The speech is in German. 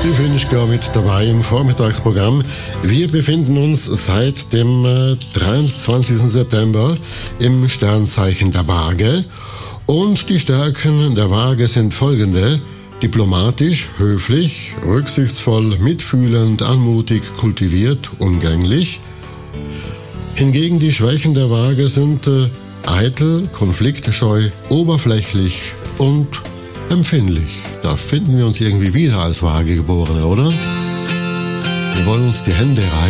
Die Wünschger mit dabei im Vormittagsprogramm. Wir befinden uns seit dem 23. September im Sternzeichen der Waage. Und die Stärken der Waage sind folgende: diplomatisch, höflich, rücksichtsvoll, mitfühlend, anmutig, kultiviert, umgänglich. Hingegen die Schwächen der Waage sind eitel, konfliktscheu, oberflächlich und empfindlich. Da finden wir uns irgendwie wieder als Waagegeborene, oder? Wir wollen uns die Hände reichen.